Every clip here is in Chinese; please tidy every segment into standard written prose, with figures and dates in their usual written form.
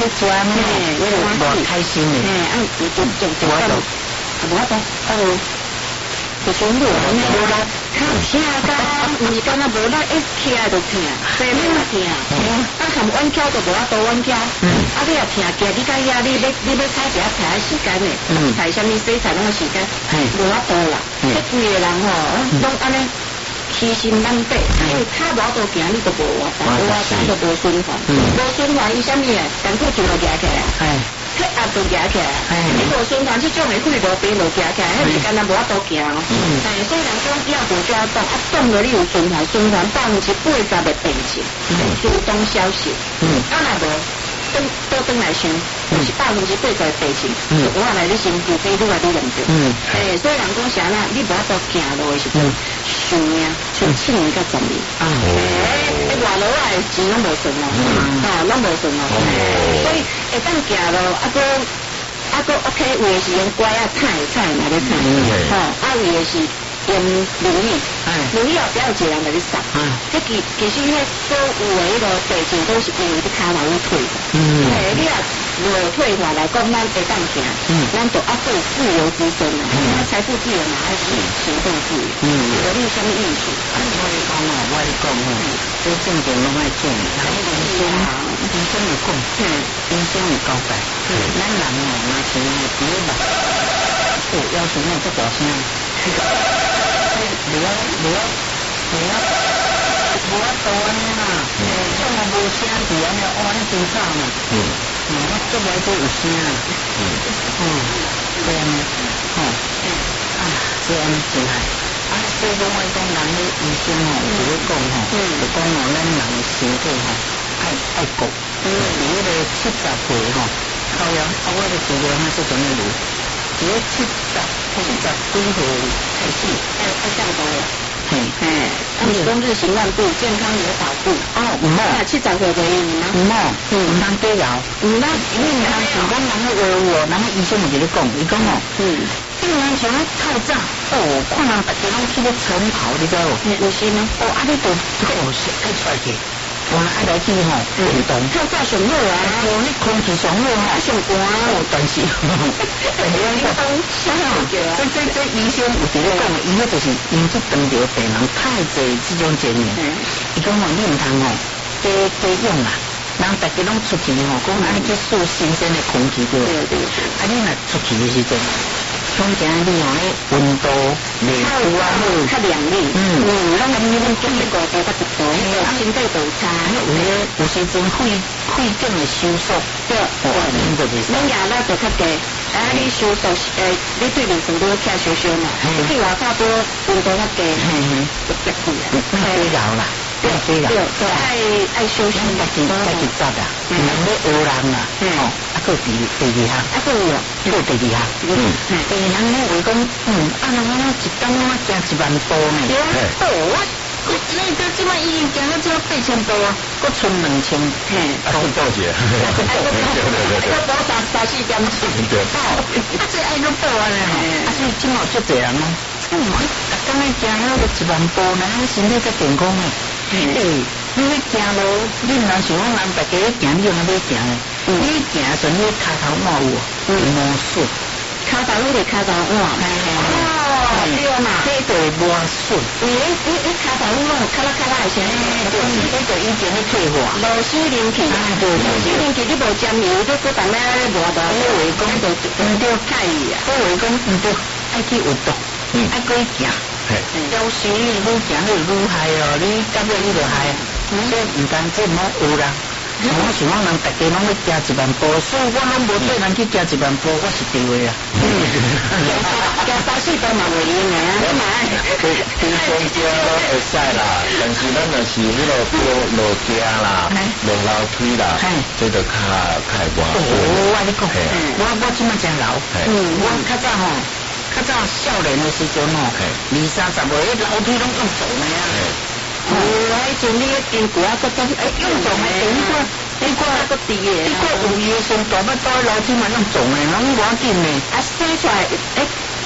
要抓呢，我开心的。就我都就选路无力，听噶，唔是干那无力，起来就听，坐咩嘛听，含弯桥就无法度弯桥，你也听见，你甲遐你要踩一下踩时间的，踩什么洗菜拢有时间，无法度啦，迄规个人吼，拢安尼起心难底，因为脚无法度行，你就无活动，就无循环，无循环伊啥物啊，干脆就落起来。血压就压起来，你无循环这种的血路病就压起来，迄是干那无法度行哦。所以人讲要动就要动，动了你有循环80%的病情，主动消息。若无倒转来想，就是80%的病情，我来你身躯比愈来愈严重。所以人讲啥啦，你无法度行路的时阵，想命像7年到10年。外路啊钱拢无顺咯，拢无顺咯。所以会当行路，啊个 OK， 有的是用拐啊踩嘛咧踩，有的是用轮椅后壁有一个人来咧扫。这其实迄所有的迄个地震都是因为你骹头咧退化。你若无退化来讲，咱会当行，咱就做自由之身啦。财富自由嘛，还是行动自由。你有啥物意思？我讲这正经拢爱做，医生有讲，医生有交代，咱人若是第一目，要求那这大声，无法度安尼啦，像我无声伫安尼，安尼真吵嘛，我做来都有声啦，这样这样真害。所以讲我讲人咧医生就咧讲就讲咱人的身体爱顾，伫迄个70岁靠了，我的治疗那是怎么如？伫个70几岁开始，爱上高了。你说日行万步，健康有保护。唔好，70岁可以吗？唔好，唔通多摇。唔通，因为人想讲人个人个医生就咧讲，伊讲病人像太早，看人大家拢去咧晨跑，你知无？有时呢，你就爱出来去。爱来去运动，太早上好啊！迄空气上好上寒但是，这医生有伫咧讲，伊迄就是因这当着病人太济这种经验，伊讲你唔通多用啦，人大家拢出去讲安尼去吸新鲜的空气对，你若出去的时阵。从前你用咧温度、热度啊好，较凉丽。咱中一个度到1度，身体就差。有时阵肺经的收缩，对，咱压力就较低。你收缩你对面上都起来收嘛，你去外口多温度较低，就憋住啊。多摇啦，对，爱休息，家己扎啦，人咧学人啦，个第二项，个有第二项，第二项咧话讲，人我一天我行1万步呢，我那个即摆已经行到只8000步啊，搁剩2000， 够多些， 个补3-4点7，这爱个补啊咧，所以即摆足侪人咯，刚才行那个1万步呢，身体才健康诶。你咧行路，你唔通想讲人大家咧行，你用哪要行咧？你行时你骹头换有磨损，骹头你哋骹头换，对嘛？这就会磨损。你骹头你卡拉的声，这就已经咧退化。螺丝lin去，螺丝linky你无沾油，你搁当咧磨到，你话讲就唔对介意啊。我话讲唔对，爱去运动，爱过行。有时你愈行你愈害哦，你到尾你就害，所以唔单止唔好学啦。我想讲人大家拢要行1万步，所以我拢无对人去行1万步，我是地位啊。行3-4步嘛袂用的啊，你买。 轻松行会使啦，但是咱若是迄落落行啦，落楼梯啦，这就较无。 我你讲，我即摆真老，我较早吼。较早少年的时阵20-30岁，楼梯拢用走的啊。迄阵你经过啊，搁用走的，你个个低的，你个有医生大要倒楼梯嘛用走的，拢无要紧的。洗出来，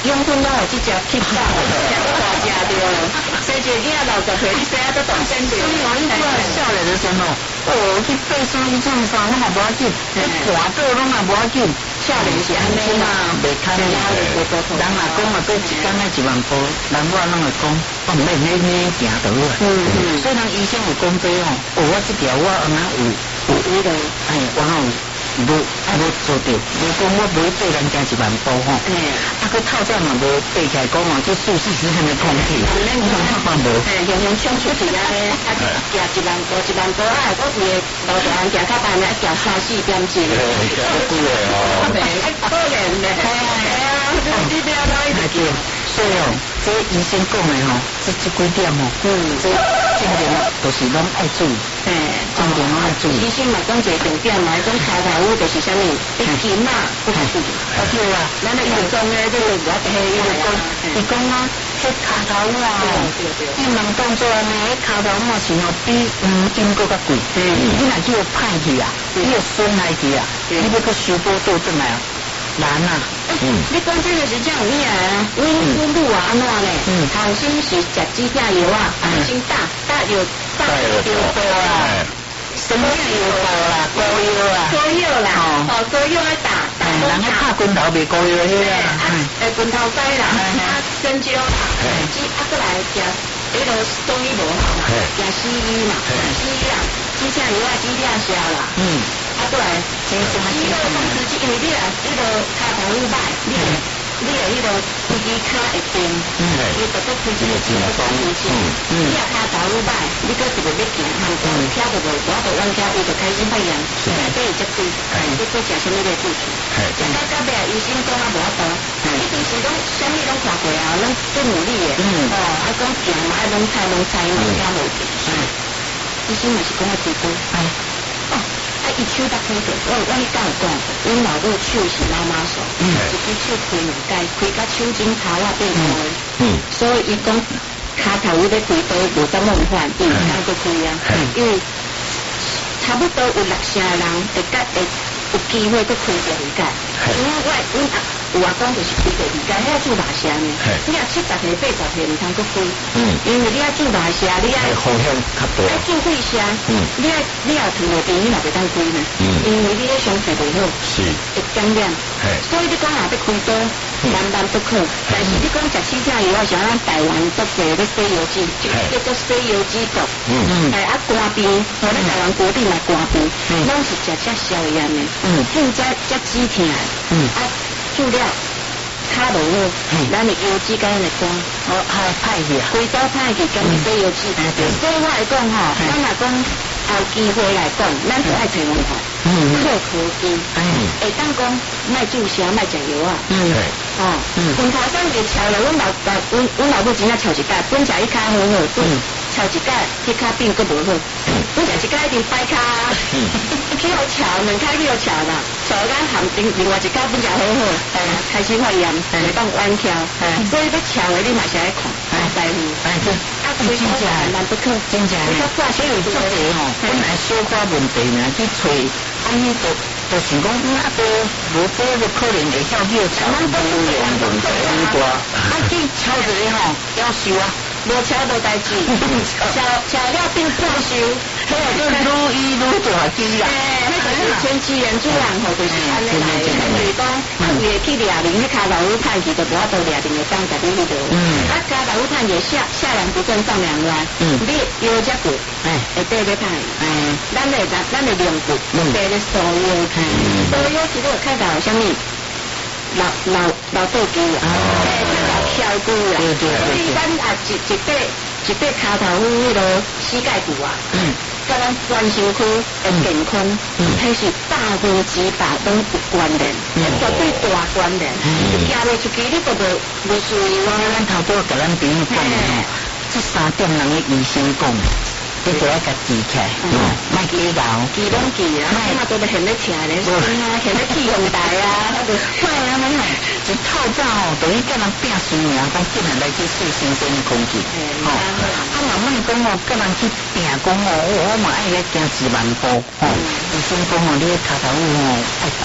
养分拢有这只吸收，大只着了。生一个囝60岁，你生啊都大身着。所以我一出来少年的时候，去背书去种啥，拢也无要紧，去盘倒拢也无要紧。少年是安尼嘛，袂堪压力，人若讲过一天爱1万步，人我拢会讲，我毋免行倒来。虽然医生有讲这哦，我这条我哪有迄个，我哪有。无做到，无讲我无对人家1万步吼，佮透早嘛无爬起来讲哦，这数字是很的空气，咱无，用冲出去啊咧，行1万步，1万步啊，我为路途行较慢咧，行3-4点钟， 贵哦， 可怜咧，你不要老一直叫。所以哦，这医生讲的吼，这几点哦，这重点就是拢爱注意，重点拢爱注意。医生嘛讲一个重点嘛，讲开头就是啥物，你筋嘛不可以，对啊，咱的运动咧，这个我嘿，伊讲啊，这开头啊，运动动作呢，开头嘛是哦比筋骨较贵，你若叫歹去啊，你要损害去啊，你要去修补倒转来啊。难啊！你讲这个是这样咩啊？阮母啊安怎咧？头先是食止痛药啊，先打药大啊，什么药啦？膏药啦，膏药来打，人家拍拳头袂膏药迄啊，拳头栽啦，针灸啦，过来食迄个中医无好嘛，食西医嘛，止痛药啊止痛消啦。过来，肌肉松弛剂，因为你迄个骹头愈歹，你迄个规支骹会变，伊就搁开一个肌肉松弛剂。你骹头愈歹，你搁一个要行，跳就无，我就往跳，伊就开始发炎，内底会结块，你搁食啥物类固醇？食到尾啊，医生讲啊无法度，你平时拢啥物拢看过啊，拢做努力的，讲行嘛爱拢菜嘛，惊无去。医生嘛是讲要开刀。伊手搭开着，我你敢有讲，阮老母手是妈妈手，一只手开2解，开甲手指头啊变开，所以伊讲骹头伊要开刀无怎么换，伊唔敢搁开啊，因为差不多有60%的人会有机会搁开着2解，因为有阿公就是开着2解，遐做大声呢，你啊70岁80岁唔通搁开，因为你啊做大声，你啊风险较大， 爱做血声，你啊糖尿病你嘛袂当开呢，因为你咧相对袂好，会感染，所以你讲若要开刀，万不可。但是你讲食止痛药，像咱台湾足侪咧西药剂，叫做西药剂毒，肝病，咱台湾国定嘛肝病，拢是食遮消炎的，更加止痛的，注料卡无好，咱的药剂甲咱的肝，歹去啊，规刀歹去，跟西药剂。所以我来讲吼，咱若讲有机会来讲，咱就爱找方法，靠科技，会当讲卖注射，卖食药啊。拳头上就翘了，阮老母真正翘一摆，本食伊骹好好，翘一摆，迄骹病佫无好，本食一摆一定摆骹，去互翘，2骹去互翘啦，翘甲含另外一骹本食好好，开始发炎，袂当弯翘，所以要翘的你嘛是爱看，师傅，真正难不可，真正，所以有足侪吼，本来小可问题呢，去找安尼就是讲无这个可能会晓去翘，咱都有用问题，去翘一个吼，要修啊。无超无代志，超了变破修，迄个就愈医愈大机啦。迄就是前期人主人吼，就是安尼来。就是讲，伊会去掠人，迄骹头愈歹去，就无法度掠人会当甲你迄个。骹头愈歹去，下人不正上梁乱。你腰只骨，会底咧歹。咱的两骨，底咧疏腰。疏腰其实有看到啥物？老豆鸡啊，跳骨啊，所以咱啊一对骹头迄个膝盖骨啊，甲咱全身躯的健康，迄是100%拢有关联，绝对大关联。行袂出去，你都无注意哇。咱头拄甲咱朋友讲吼，这3点人的医生讲。你就要甲记起来，莫记牢，记拢记啊，起码都得现咧车咧，现咧气风台啊，快啊嘛吼，一透早吼，等于甲人拼输赢，讲竟然来去吸新鲜的空气，慢慢讲哦，甲人去拼讲哦，我嘛爱来行1万步，医生讲哦，你的骹头吼爱过，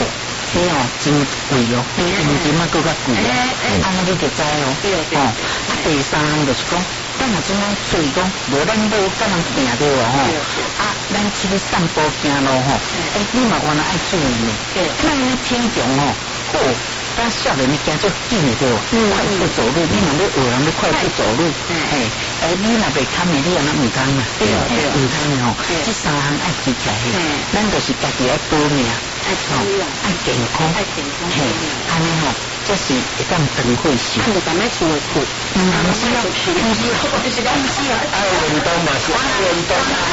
嘿哦，真贵哦，金啊更加贵哦，安尼你就知哦。哦，啊第三就是讲，咱若怎样做讲，无咱都甲人行着哦吼，啊，咱出去散步行路吼，你嘛原来爱注意呢，咱呢体重哦，好。咱少年你行足紧的对，快速走路，你若要学人要快速走路，你若袂堪的，你安那唔通啊，唔通的吼。这三项爱记起来，咱就是家己爱保命，爱健康，安尼吼，这是会当长岁寿。 就咱们出去苦， 不是啊，爱运动嘛是爱运动，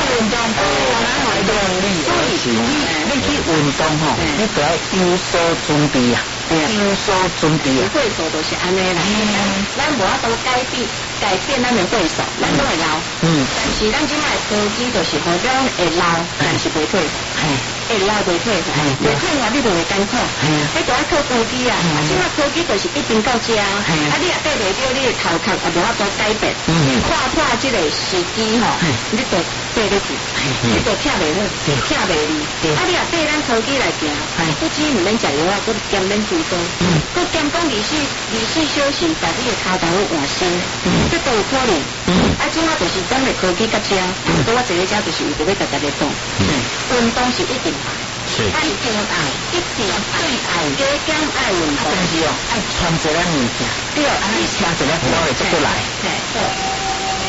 你去运动吼，你都要有所准备啊。有所准备啊！ 会手都是安尼啦，咱无法度改变咱的会手，咱都会老。但是咱即摆科技就是好像会老，但是袂退，会老袂退，袂退话你就会艰苦。你都要靠科技啊！即摆科技就是一定到遮，你也对袂到你的头壳也无法度改变。破这个时机吼，你就对得住，你就听袂好，听袂离。你也对咱科技来行，不止唔免食药啊，佮兼免做工，佮兼讲二四小时把你的骹头换新，这都有可能。即马就是咱的科技较遮，我坐咧遮就是为着要甲大家讲，运动是一定爱，一定爱，最爱加减爱运动。 但是哦，爱穿一个物件，对，爱穿一个包会出来。